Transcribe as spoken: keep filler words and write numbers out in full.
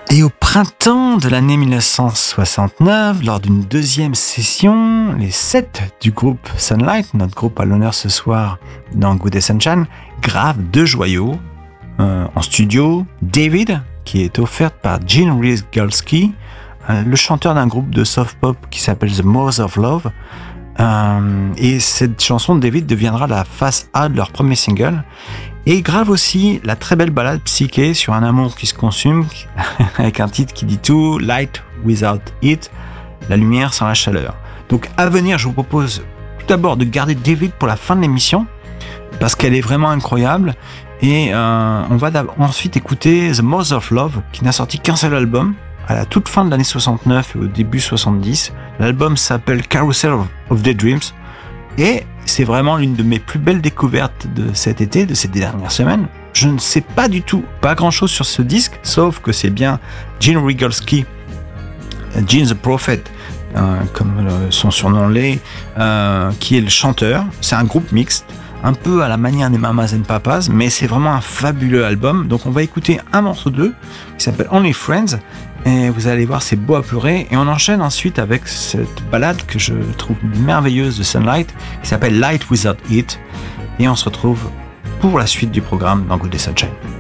Et au printemps de l'année dix-neuf cent soixante-neuf, lors d'une deuxième session, les sept du groupe Sunlight, notre groupe à l'honneur ce soir dans Good Day Sunshine, gravent deux joyaux euh, en studio. David, qui est offerte par Gene Rigolsky, euh, le chanteur d'un groupe de soft pop qui s'appelle The Mouth of Love. Euh, et cette chanson de David deviendra la face A de leur premier single. Et il grave aussi la très belle ballade psyché sur un amour qui se consume, avec un titre qui dit tout, Light Without Heat, la lumière sans la chaleur. Donc à venir, je vous propose tout d'abord de garder David pour la fin de l'émission, parce qu'elle est vraiment incroyable. Et euh, on va ensuite écouter The Mouth of Love, qui n'a sorti qu'un seul album, à la toute fin de l'année soixante-neuf et au début soixante-dix. L'album s'appelle Carousel of Daydreams. Et c'est vraiment l'une de mes plus belles découvertes de cet été, de ces dernières semaines. Je ne sais pas du tout, pas grand chose sur ce disque, sauf que c'est bien Gene Rigolsky, Gene the Prophet, euh, comme euh, son surnom l'est, euh, qui est le chanteur. C'est un groupe mixte, un peu à la manière des Mamas and Papas, mais c'est vraiment un fabuleux album. Donc on va écouter un morceau d'eux qui s'appelle Only Friends. Et vous allez voir, c'est beau à pleurer. Et on enchaîne ensuite avec cette ballade que je trouve merveilleuse de Sunlight, qui s'appelle Light Without Heat. Et on se retrouve pour la suite du programme dans Good Day Sunshine.